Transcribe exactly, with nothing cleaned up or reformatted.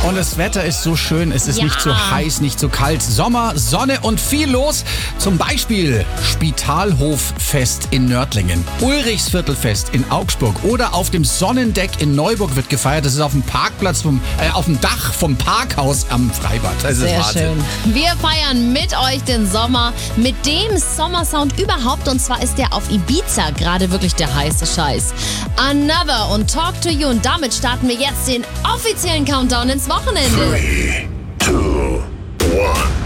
Und das Wetter ist so schön, es ist Ja. nicht zu heiß, nicht zu kalt. Sommer, Sonne und viel los. Zum Beispiel Spitalhoffest in Nördlingen, Ulrichsviertelfest in Augsburg oder auf dem Sonnendeck in Neuburg wird gefeiert. Das ist auf dem Parkplatz, vom, äh, auf dem Dach vom Parkhaus am Freibad. Das ist Sehr Wahnsinn. schön. Wir feiern mit euch den Sommer mit dem Sommersound überhaupt. Und zwar ist der auf Ibiza gerade wirklich der heiße Scheiß. Another und Talk to You. Und damit starten wir jetzt den offiziellen Countdown ins Wochenende. Three, two, one.